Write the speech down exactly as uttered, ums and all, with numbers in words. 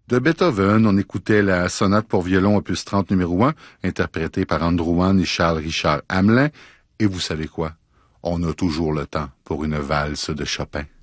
De Beethoven, on écoutait la sonate pour violon opus trente numéro un, interprétée par Androuan et Charles-Richard Hamelin. Et vous savez quoi? On a toujours le temps pour une valse de Chopin.